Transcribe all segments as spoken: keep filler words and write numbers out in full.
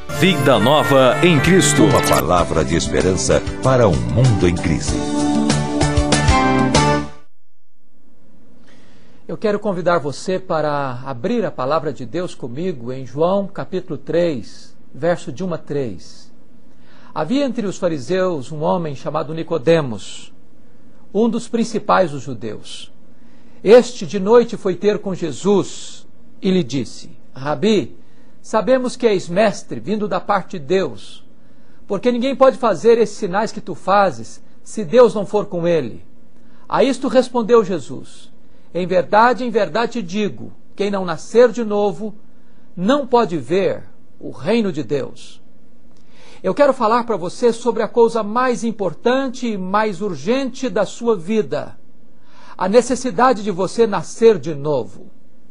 Vida nova em Cristo. Uma palavra de esperança para um mundo em crise. Eu quero convidar você para abrir a palavra de Deus comigo em João capítulo três, verso de um a três. Havia entre os fariseus um homem chamado Nicodemos, um dos principais dos judeus. Este de noite foi ter com Jesus e lhe disse: Rabi, sabemos que és mestre, vindo da parte de Deus, porque ninguém pode fazer esses sinais que tu fazes, se Deus não for com ele. A isto respondeu Jesus: Em verdade, em verdade te digo, quem não nascer de novo, não pode ver o reino de Deus. Eu quero falar para você sobre a coisa mais importante e mais urgente da sua vida, a necessidade de você nascer de novo.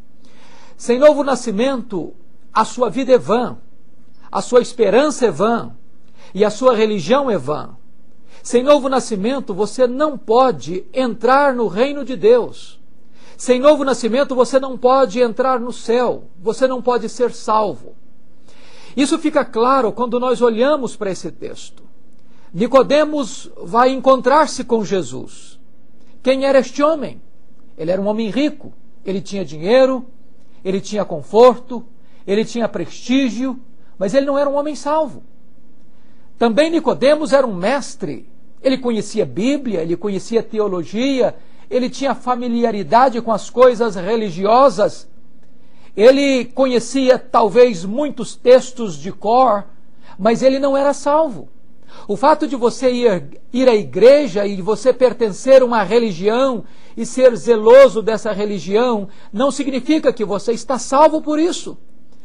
Sem novo nascimento, a sua vida é vã, a sua esperança é vã e a sua religião é vã. Sem novo nascimento, você não pode entrar no reino de Deus. Sem novo nascimento, você não pode entrar no céu, você não pode ser salvo. Isso fica claro quando nós olhamos para esse texto. Nicodemos vai encontrar-se com Jesus. Quem era este homem? Ele era um homem rico, ele tinha dinheiro, ele tinha conforto, ele tinha prestígio, mas ele não era um homem salvo. Também Nicodemos era um mestre, ele conhecia a Bíblia, ele conhecia teologia, ele tinha familiaridade com as coisas religiosas, ele conhecia talvez muitos textos de cor, mas ele não era salvo. O fato de você ir, ir à igreja e de você pertencer a uma religião e ser zeloso dessa religião não significa que você está salvo por isso.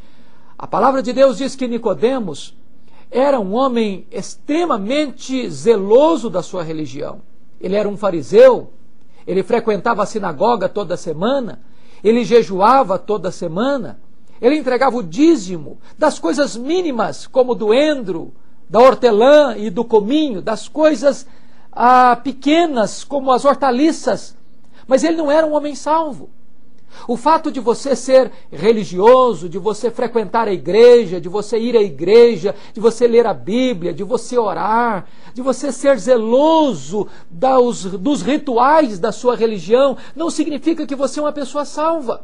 A palavra de Deus diz que Nicodemos era um homem extremamente zeloso da sua religião. Ele era um fariseu, ele frequentava a sinagoga toda semana, ele jejuava toda semana, ele entregava o dízimo das coisas mínimas, como do endro, da hortelã e do cominho, das coisas ah, pequenas, como as hortaliças, mas ele não era um homem salvo. O fato de você ser religioso, de você frequentar a igreja, de você ir à igreja, de você ler a Bíblia, de você orar, de você ser zeloso dos, dos rituais da sua religião, não significa que você é uma pessoa salva.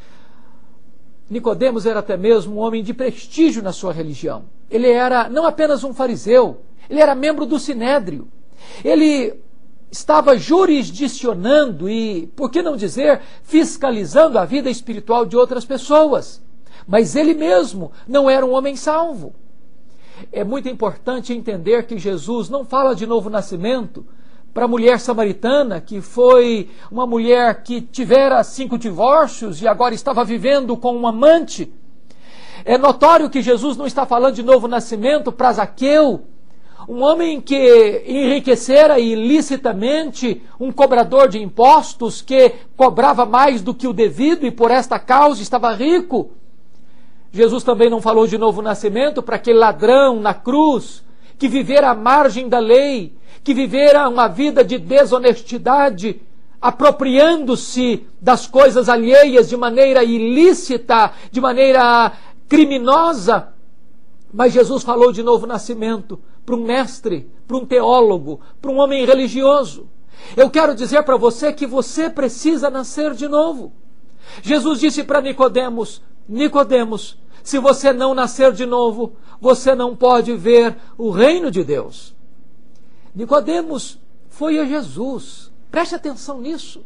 Nicodemos era até mesmo um homem de prestígio na sua religião. Ele era não apenas um fariseu, ele era membro do Sinédrio. Ele estava jurisdicionando e, por que não dizer, fiscalizando a vida espiritual de outras pessoas. Mas ele mesmo não era um homem salvo. É muito importante entender que Jesus não fala de novo nascimento para a mulher samaritana, que foi uma mulher que tivera cinco divórcios e agora estava vivendo com um amante. É notório que Jesus não está falando de novo nascimento para Zaqueu, um homem que enriquecera ilicitamente, um cobrador de impostos que cobrava mais do que o devido e por esta causa estava rico. Jesus também não falou de novo nascimento para aquele ladrão na cruz, que vivera à margem da lei, que vivera uma vida de desonestidade, apropriando-se das coisas alheias de maneira ilícita, de maneira criminosa. Mas Jesus falou de novo nascimento para um mestre, para um teólogo, para um homem religioso. Eu quero dizer para você que você precisa nascer de novo. Jesus disse para Nicodemos: Nicodemos, se você não nascer de novo, você não pode ver o reino de Deus. Nicodemos foi a Jesus. Preste atenção nisso.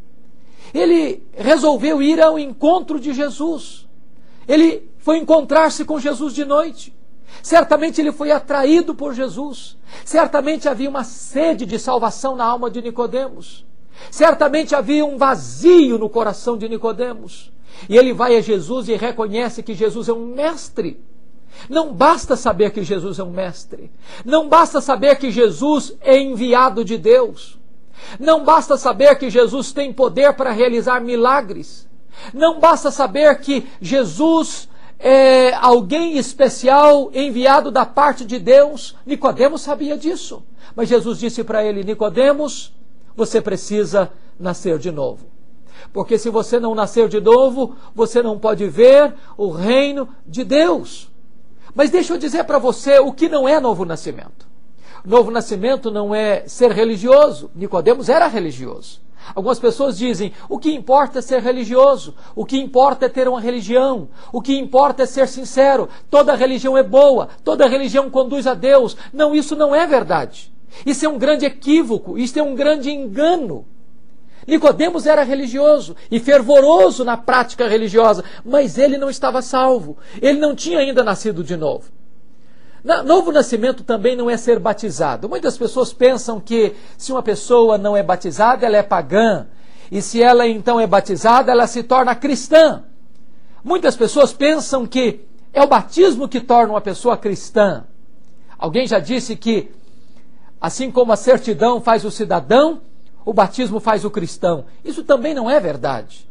Ele resolveu ir ao encontro de Jesus. Ele foi encontrar-se com Jesus de noite. Certamente ele foi atraído por Jesus. Certamente havia uma sede de salvação na alma de Nicodemos. Certamente havia um vazio no coração de Nicodemos. E ele vai a Jesus e reconhece que Jesus é um mestre. Não basta saber que Jesus é um mestre. Não basta saber que Jesus é enviado de Deus. Não basta saber que Jesus tem poder para realizar milagres. Não basta saber que Jesus é alguém especial enviado da parte de Deus. Nicodemos sabia disso. Mas Jesus disse para ele: Nicodemos, você precisa nascer de novo. Porque se você não nascer de novo, você não pode ver o reino de Deus. Mas deixa eu dizer para você o que não é novo nascimento. Novo nascimento não é ser religioso. Nicodemos era religioso. Algumas pessoas dizem, o que importa é ser religioso, o que importa é ter uma religião, o que importa é ser sincero, toda religião é boa, toda religião conduz a Deus. Não, isso não é verdade. Isso é um grande equívoco, isso é um grande engano. Nicodemos era religioso e fervoroso na prática religiosa, mas ele não estava salvo, ele não tinha ainda nascido de novo. Novo nascimento também não é ser batizado. Muitas pessoas pensam que se uma pessoa não é batizada, ela é pagã. E se ela então é batizada, ela se torna cristã. Muitas pessoas pensam que é o batismo que torna uma pessoa cristã. Alguém já disse que, assim como a certidão faz o cidadão, o batismo faz o cristão. Isso também não é verdade.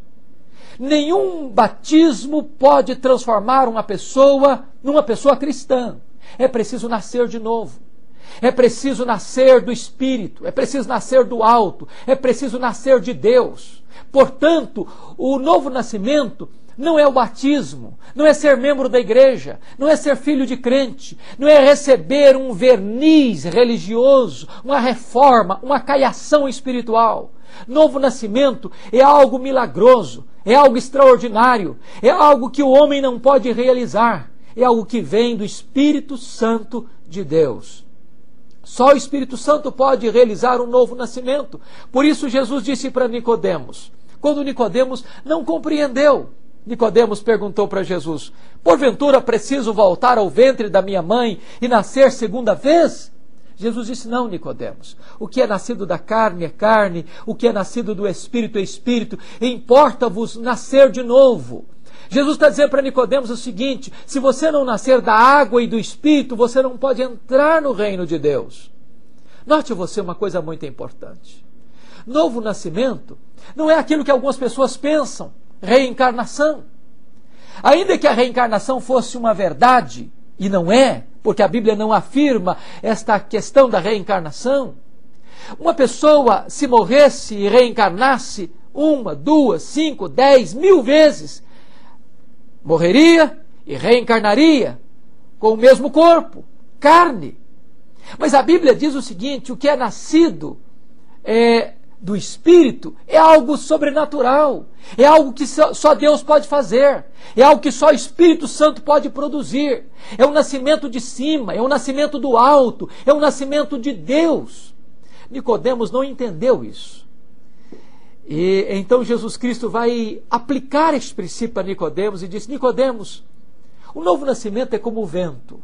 Nenhum batismo pode transformar uma pessoa numa pessoa cristã. É preciso nascer de novo. É preciso nascer do Espírito. É preciso nascer do alto. É preciso nascer de Deus. Portanto, o novo nascimento não é o batismo, não é ser membro da igreja, não é ser filho de crente, não é receber um verniz religioso, uma reforma, uma caiação espiritual. Novo nascimento é algo milagroso, é algo extraordinário, é algo que o homem não pode realizar. É algo que vem do Espírito Santo de Deus. Só o Espírito Santo pode realizar um novo nascimento. Por isso Jesus disse para Nicodemos, quando Nicodemos não compreendeu, Nicodemos perguntou para Jesus, porventura preciso voltar ao ventre da minha mãe e nascer segunda vez? Jesus disse, não, Nicodemos, o que é nascido da carne é carne, o que é nascido do Espírito é Espírito, importa-vos nascer de novo. Jesus está dizendo para Nicodemos o seguinte, se você não nascer da água e do Espírito, você não pode entrar no reino de Deus. Note você uma coisa muito importante. Novo nascimento não é aquilo que algumas pessoas pensam, reencarnação. Ainda que a reencarnação fosse uma verdade, e não é, porque a Bíblia não afirma esta questão da reencarnação, uma pessoa se morresse e reencarnasse uma, duas, cinco, dez, mil vezes, morreria e reencarnaria com o mesmo corpo, carne. Mas a Bíblia diz o seguinte, o que é nascido é, do Espírito é algo sobrenatural, é algo que só, só Deus pode fazer, é algo que só o Espírito Santo pode produzir, é um nascimento de cima, é um nascimento do alto, é um nascimento de Deus. Nicodemos não entendeu isso. E então Jesus Cristo vai aplicar este princípio a Nicodemos e diz, Nicodemos, o novo nascimento é como o vento.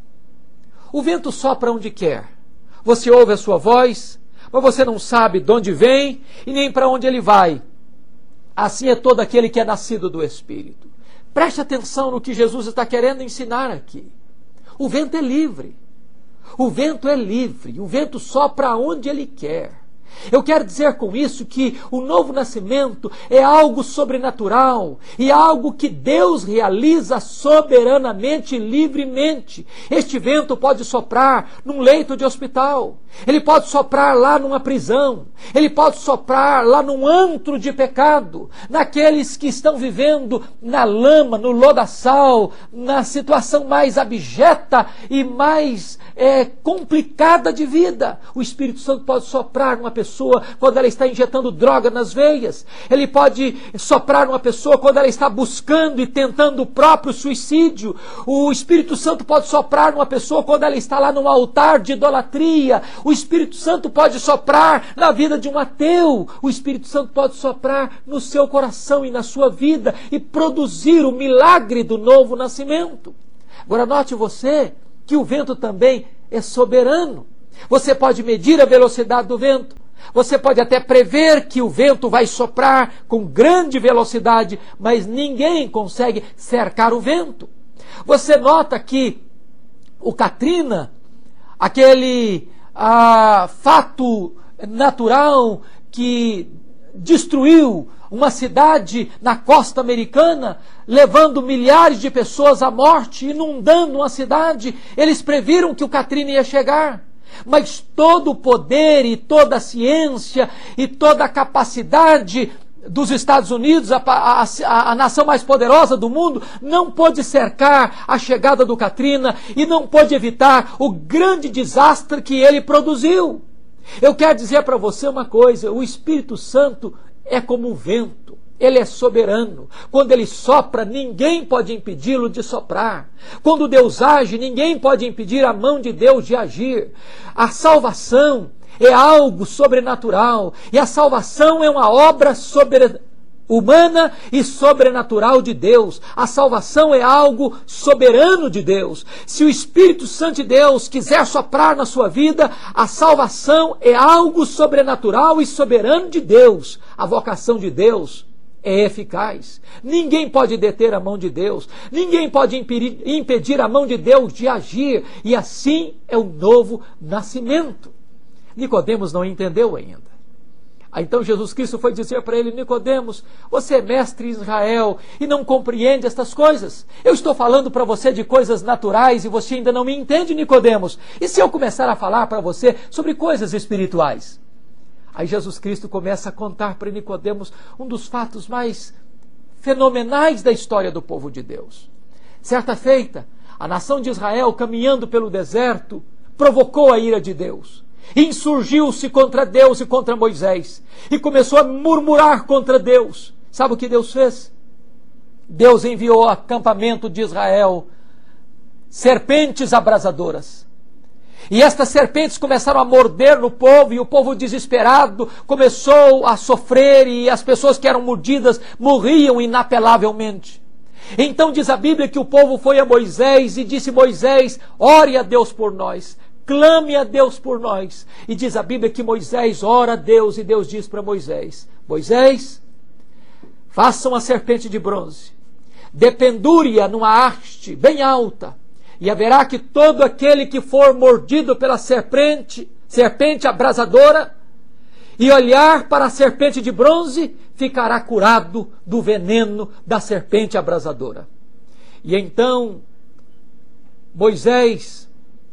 O vento sopra onde quer. Você ouve a sua voz, mas você não sabe de onde vem e nem para onde ele vai. Assim é todo aquele que é nascido do Espírito. Preste atenção no que Jesus está querendo ensinar aqui. O vento é livre. O vento é livre. O vento sopra onde ele quer. Eu quero dizer com isso que o novo nascimento é algo sobrenatural e algo que Deus realiza soberanamente e livremente. Este vento pode soprar num leito de hospital, ele pode soprar lá numa prisão, ele pode soprar lá num antro de pecado, naqueles que estão vivendo na lama, no lodaçal, na situação mais abjeta e mais é, complicada de vida. O Espírito Santo pode soprar numa pessoa quando ela está injetando droga nas veias. Ele pode soprar numa pessoa quando ela está buscando e tentando o próprio suicídio. O Espírito Santo pode soprar numa pessoa quando ela está lá num altar de idolatria. O Espírito Santo pode soprar na vida de um ateu. O Espírito Santo pode soprar no seu coração e na sua vida e produzir o milagre do novo nascimento. Agora note você que o vento também é soberano. Você pode medir a velocidade do vento. Você pode até prever que o vento vai soprar com grande velocidade, mas ninguém consegue cercar o vento. Você nota que o Katrina, aquele ah, fato natural que destruiu uma cidade na costa americana, levando milhares de pessoas à morte, inundando uma cidade, eles previram que o Katrina ia chegar. Mas todo o poder e toda a ciência e toda a capacidade dos Estados Unidos, a, a, a, a nação mais poderosa do mundo, não pôde cercar a chegada do Katrina e não pôde evitar o grande desastre que ele produziu. Eu quero dizer para você uma coisa: o Espírito Santo é como o vento. Ele é soberano. Quando ele sopra, ninguém pode impedi-lo de soprar. Quando Deus age, ninguém pode impedir a mão de Deus de agir. A salvação é algo sobrenatural. E a salvação é uma obra sobre... humana e sobrenatural de Deus. A salvação é algo soberano de Deus. Se o Espírito Santo de Deus quiser soprar na sua vida, a salvação é algo sobrenatural e soberano de Deus. A vocação de Deus é eficaz. Ninguém pode deter a mão de Deus. Ninguém pode impedir, impedir a mão de Deus de agir. E assim é o novo nascimento. Nicodemos não entendeu ainda. Então Jesus Cristo foi dizer para ele: Nicodemos, você é mestre em Israel e não compreende estas coisas. Eu estou falando para você de coisas naturais e você ainda não me entende, Nicodemos. E se eu começar a falar para você sobre coisas espirituais? Aí Jesus Cristo começa a contar para Nicodemos um dos fatos mais fenomenais da história do povo de Deus. Certa feita, a nação de Israel, caminhando pelo deserto, provocou a ira de Deus. Insurgiu-se contra Deus e contra Moisés e começou a murmurar contra Deus. Sabe o que Deus fez? Deus enviou ao acampamento de Israel serpentes abrasadoras. E estas serpentes começaram a morder no povo, e o povo desesperado começou a sofrer, e as pessoas que eram mordidas morriam inapelavelmente. Então diz a Bíblia que o povo foi a Moisés e disse: Moisés, ore a Deus por nós. Clame a Deus por nós. E diz a Bíblia que Moisés ora a Deus, e Deus diz para Moisés: Moisés, faça uma serpente de bronze, dependure-a numa haste bem alta, e haverá que todo aquele que for mordido pela serpente, serpente abrasadora, e olhar para a serpente de bronze, ficará curado do veneno da serpente abrasadora. E então Moisés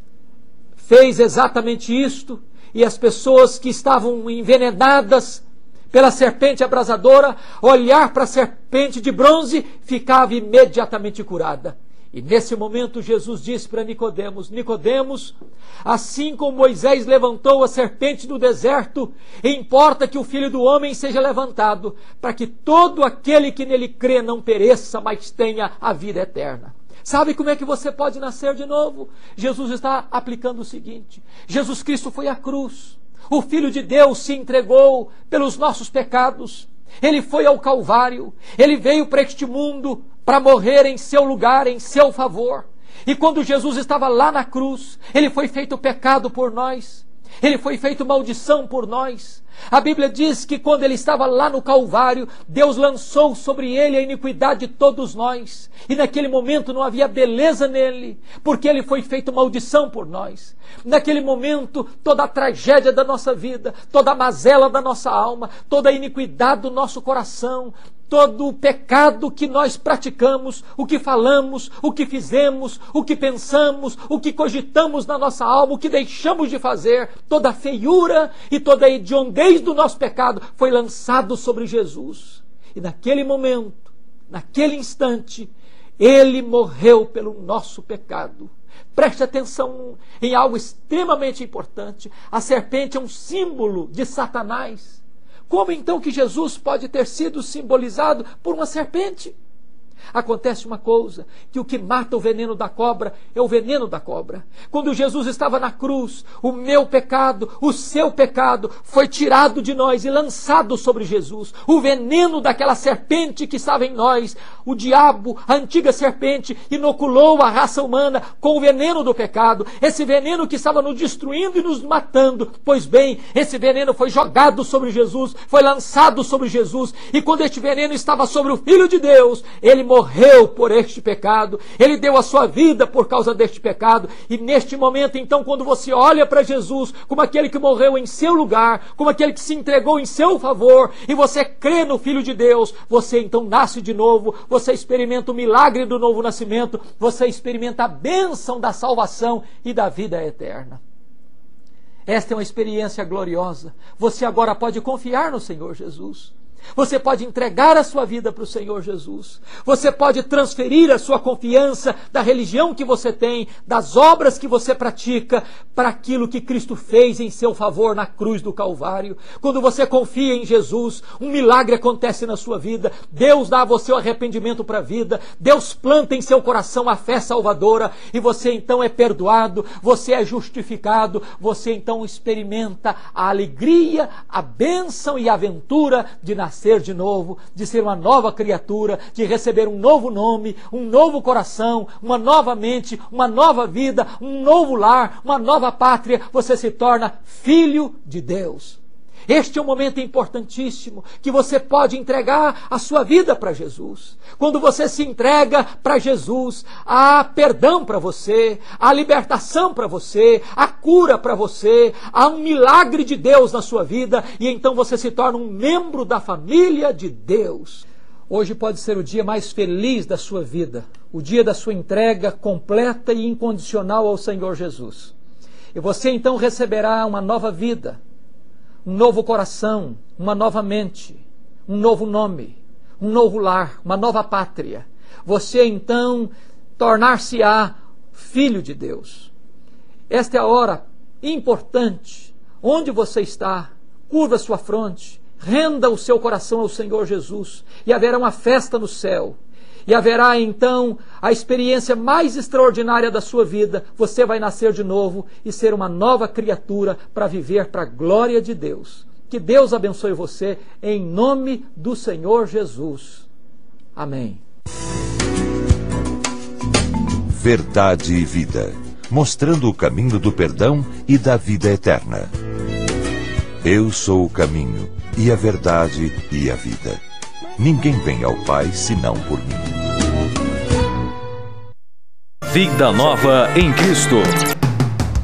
fez exatamente isto, e as pessoas que estavam envenenadas pela serpente abrasadora, olhar para a serpente de bronze, ficava imediatamente curada. E nesse momento Jesus disse para Nicodemos: Nicodemos, assim como Moisés levantou a serpente do deserto, importa que o Filho do Homem seja levantado, para que todo aquele que nele crê não pereça, mas tenha a vida eterna. Sabe como é que você pode nascer de novo? Jesus está aplicando o seguinte: Jesus Cristo foi à cruz. O Filho de Deus se entregou pelos nossos pecados. Ele foi ao Calvário. Ele veio para este mundo para morrer em seu lugar, em seu favor. E quando Jesus estava lá na cruz, ele foi feito pecado por nós. Ele foi feito maldição por nós. A Bíblia diz que quando ele estava lá no Calvário, Deus lançou sobre ele a iniquidade de todos nós. E naquele momento não havia beleza nele, porque ele foi feito maldição por nós. Naquele momento, toda a tragédia da nossa vida, toda a mazela da nossa alma, toda a iniquidade do nosso coração, todo o pecado que nós praticamos, o que falamos, o que fizemos, o que pensamos, o que cogitamos na nossa alma, o que deixamos de fazer, toda a feiura e toda a hediondez do nosso pecado foi lançado sobre Jesus. E naquele momento, naquele instante, ele morreu pelo nosso pecado. Preste atenção em algo extremamente importante. A serpente é um símbolo de Satanás. Como então que Jesus pode ter sido simbolizado por uma serpente? Acontece uma coisa, que o que mata o veneno da cobra é o veneno da cobra. Quando Jesus estava na cruz, o meu pecado, o seu pecado, foi tirado de nós e lançado sobre Jesus. O veneno daquela serpente que estava em nós, o diabo, a antiga serpente, inoculou a raça humana com o veneno do pecado. Esse veneno que estava nos destruindo e nos matando. Pois bem, esse veneno foi jogado sobre Jesus, foi lançado sobre Jesus. E quando este veneno estava sobre o Filho de Deus, ele morreu. morreu por este pecado, ele deu a sua vida por causa deste pecado, e neste momento, então, quando você olha para Jesus como aquele que morreu em seu lugar, como aquele que se entregou em seu favor, e você crê no Filho de Deus, você então nasce de novo, você experimenta o milagre do novo nascimento, você experimenta a bênção da salvação e da vida eterna. Esta é uma experiência gloriosa. Você agora pode confiar no Senhor Jesus. Você pode entregar a sua vida para o Senhor Jesus. Você pode transferir a sua confiança da religião que você tem, das obras que você pratica, para aquilo que Cristo fez em seu favor na cruz do Calvário. Quando você confia em Jesus, um milagre acontece na sua vida. Deus dá a você o arrependimento para a vida. Deus planta em seu coração a fé salvadora e você então é perdoado, você é justificado, você então experimenta a alegria, a bênção e a aventura de nascer de novo, de ser uma nova criatura, de receber um novo nome, um novo coração, uma nova mente, uma nova vida, um novo lar, uma nova pátria. Você se torna filho de Deus. Este é um momento importantíssimo que você pode entregar a sua vida para Jesus. Quando você se entrega para Jesus, há perdão para você, há libertação para você, há cura para você, há um milagre de Deus na sua vida e então você se torna um membro da família de Deus. Hoje pode ser o dia mais feliz da sua vida, o dia da sua entrega completa e incondicional ao Senhor Jesus. E você então receberá uma nova vida, um novo coração, uma nova mente, um novo nome, um novo lar, uma nova pátria. Você então tornar-se-á filho de Deus. Esta é a hora importante. Onde você está, curva sua fronte, renda o seu coração ao Senhor Jesus e haverá uma festa no céu. E haverá então a experiência mais extraordinária da sua vida. Você vai nascer de novo e ser uma nova criatura para viver para a glória de Deus. Que Deus abençoe você em nome do Senhor Jesus. Amém. Verdade e vida, mostrando o caminho do perdão e da vida eterna. Eu sou o caminho e a verdade e a vida. Ninguém vem ao Pai senão por mim. Vida Nova em Cristo.